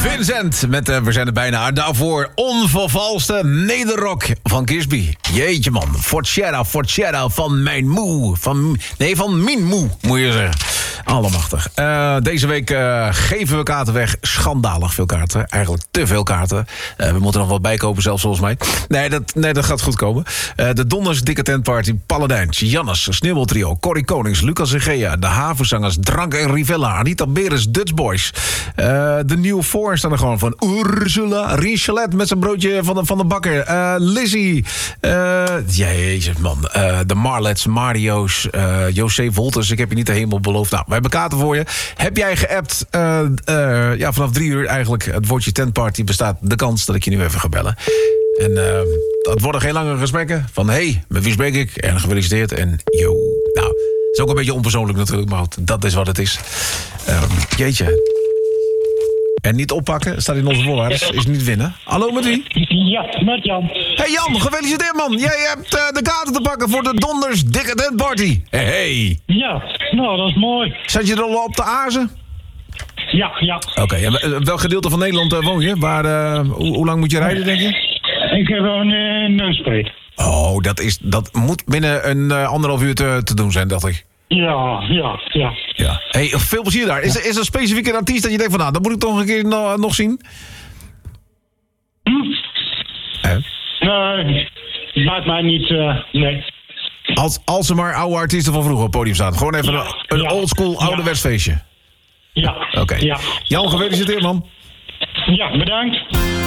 Vincent met We zijn er bijna. Daarvoor onvervalste nederrock van Kisby. Jeetje man, Fortjera van mijn moe. Van mijn moe, moet je zeggen. Allemachtig. Deze week geven we kaarten weg. Schandalig veel kaarten. Eigenlijk te veel kaarten. We moeten nog wat bijkopen zelfs volgens mij. Nee, dat gaat goed komen. De Donders Dikke Tentparty, Paladijns, Jannes, Sneeuwbaltrio, Corrie Konings, Lucas Egea, de Havenzangers, Drank en Rivella, Anita Beres, Dutch Boys. De New Four staan er gewoon van. Ursula, Richelet met zijn broodje van de bakker. Lizzie. Jezus man. De Marlets, Mario's, José Volters. Ik heb je niet de hemel beloofd. Nou, we hebben kaarten voor je. Heb jij geappt? Vanaf 3 uur eigenlijk. Het woordje tentparty bestaat de kans dat ik je nu even ga bellen. En dat worden geen lange gesprekken. Van met wie spreek ik? En gefeliciteerd. En yo. Nou, het is ook een beetje onpersoonlijk natuurlijk. Maar dat is wat het is. Jeetje. En niet oppakken, staat in onze voorwaarden. Is niet winnen. Hallo, met wie? Ja, met Jan. Hey Jan, gefeliciteerd man. Jij hebt de kaarten te pakken voor de Donders Dikke Tentparty. Hey. Ja, nou, dat is mooi. Zat je er al op te azen? Ja. Oké, en welk gedeelte van Nederland woon je? Hoe lang moet je rijden, denk je? Ik heb een neuspreek. Oh, dat moet binnen een 1,5 uur te doen zijn, dacht ik. Ja. Hey, veel plezier daar. Is er een specifieke artiest dat je denkt van... dat moet ik toch een keer nog zien? Nee, laat mij niet... nee. Als er maar oude artiesten van vroeger op het podium staan. Gewoon even een oldschool ouderwets feestje. Ja. Oké. Ja. Jan, gefeliciteerd man. Ja, bedankt.